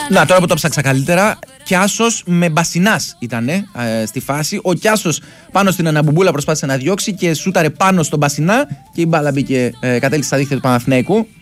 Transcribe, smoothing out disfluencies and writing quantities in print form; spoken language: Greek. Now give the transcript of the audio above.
Να, τώρα που το ψάξα καλύτερα, Κιάσος με Μπασινάς ήτανε στη φάση. Ο Κιάσος πάνω στην Αναμπουμπούλα προσπάθησε να διώξει και σούταρε πάνω στον Μπασινά και η μπάλα μπήκε, κατέληξε στα δίχτυα του Παναθηναϊκού.